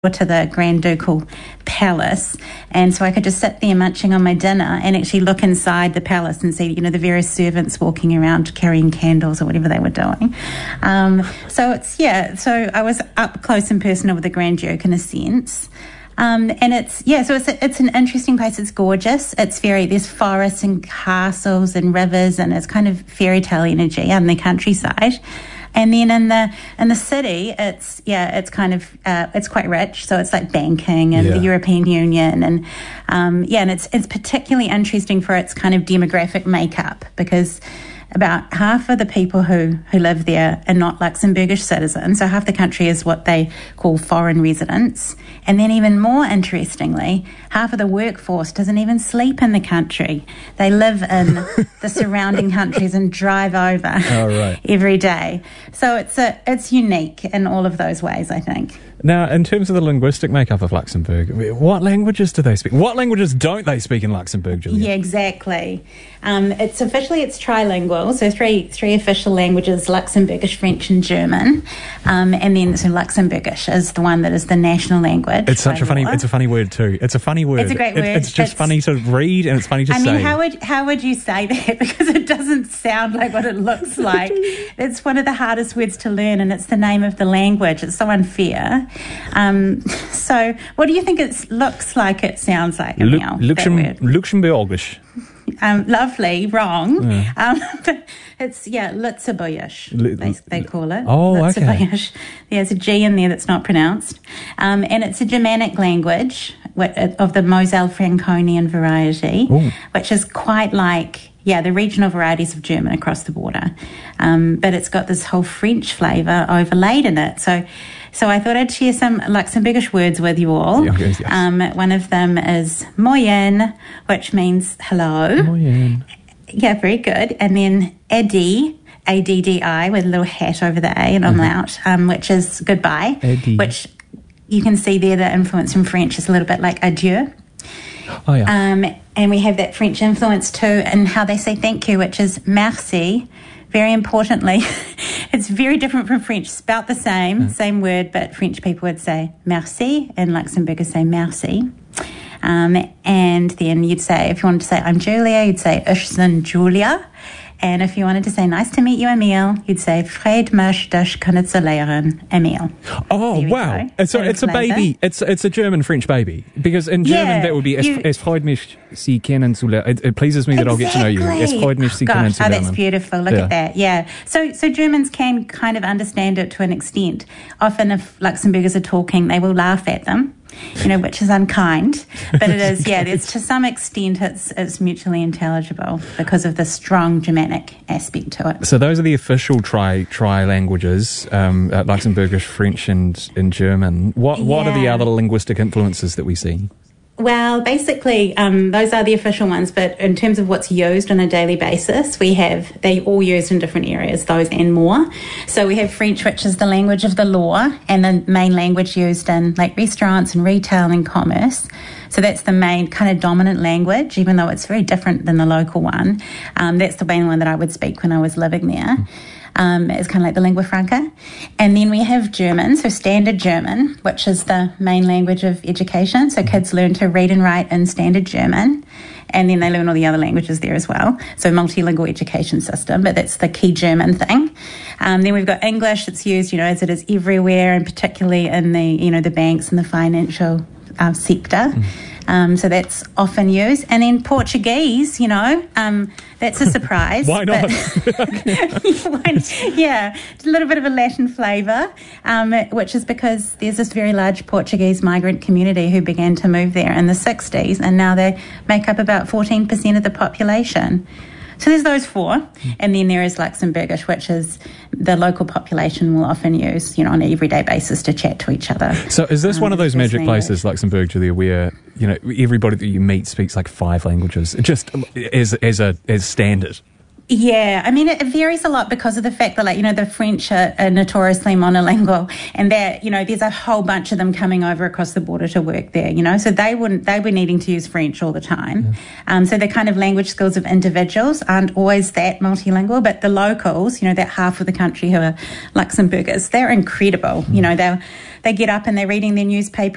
to the Grand Ducal Palace, and so I could just sit there munching on my dinner and actually look inside the palace and see, the various servants walking around carrying candles or whatever they were doing. So I was up close and personal with the Grand Duke in a sense. And it's an interesting place. It's gorgeous. There's forests and castles and rivers, and it's kind of fairy tale energy on the countryside. And then in the city, it's quite rich. So it's like banking and the European Union, and it's particularly interesting for its kind of demographic makeup, because about half of the people who live there are not Luxembourgish citizens. So half the country is what they call foreign residents. And then even more interestingly, half of the workforce doesn't even sleep in the country. They live in the surrounding countries and drive over every day. So it's unique in all of those ways, I think. Now, in terms of the linguistic makeup of Luxembourg, what languages do they speak? What languages don't they speak in Luxembourg, Julia? Yeah, exactly. It's trilingual, so three official languages: Luxembourgish, French, and German. And then Luxembourgish is the one that is the national language. It's a funny word too. It's a funny word. It's a great word. It's just funny to read, and it's funny to say. I mean, how would you say that? Because it doesn't sound like what it looks like. It's one of the hardest words to learn, and it's the name of the language. It's so unfair. So what do you think it looks like, it sounds like, Emil? Luxembourgish. Lovely, wrong. But it's, Lutzebuisch, they call it. Oh, Lutzebuisch. okay. There's a G in there that's not pronounced. And it's a Germanic language of the Moselle Franconian variety, which is quite like the regional varieties of German across the border. But it's got this whole French flavour overlaid in it. So I thought I'd share some Luxembourgish words with you all. Yes. One of them is moyen, which means hello. Moyen. Yeah, very good. And then Addi, A-D-D-I, with a little hat over the A and umlaut, which is goodbye, Addi. Which you can see there the influence from French is a little bit like adieu. Oh, yeah. And we have that French influence too in how they say thank you, which is merci. Very importantly, it's very different from French. It's about the same word, but French people would say merci, and Luxembourgers say merci. And then you'd say, if you wanted to say I'm Julia, you'd say ich bin Julia. And if you wanted to say nice to meet you, Emil, you'd say freut mich, dich kennenzulernen, Emil. Oh, wow. So it's a baby. It's a German-French baby. Because in German that would be es freut mich, Sie kennenzulernen. It pleases me that I'll get to know you. Es freut mich, Sie kennenzulernen. Oh, that's beautiful. Look at that. Yeah. So Germans can kind of understand it to an extent. Often if Luxembourgers are talking, they will laugh at them, which is unkind. But it is, it's to some extent it's mutually intelligible because of the strong Germanic aspect to it. So those are the official tri languages, Luxembourgish, French, and German. What are the other linguistic influences that we see? Well, basically, those are the official ones, but in terms of what's used on a daily basis, they all used in different areas, those and more. So we have French, which is the language of the law, and the main language used in like restaurants and retail and commerce. So that's the main kind of dominant language, even though it's very different than the local one. That's the main one that I would speak when I was living there. It's kind of like the lingua franca. And then we have German, so standard German, which is the main language of education. So kids learn to read and write in standard German, and then they learn all the other languages there as well. So multilingual education system, but that's the key German thing. Then we've got English that's used, as it is everywhere, and particularly in the banks and the financial sector. So that's often used. And then Portuguese, that's a surprise. Why not? Yeah, a little bit of a Latin flavour, which is because there's this very large Portuguese migrant community who began to move there in the 60s, and now they make up about 14% of the population. So there's those four, and then there is Luxembourgish, which is the local population will often use, on an everyday basis to chat to each other. So is this one of those magic places, Luxembourg, Julia, where everybody that you meet speaks like 5 languages, just as standard? Yeah, I mean, it varies a lot because of the fact that, the French are notoriously monolingual, and that, there's a whole bunch of them coming over across the border to work there, so they were needing to use French all the time. Yeah. So the kind of language skills of individuals aren't always that multilingual, but the locals, that half of the country who are Luxembourgers, they're incredible. They get up and they're reading their newspaper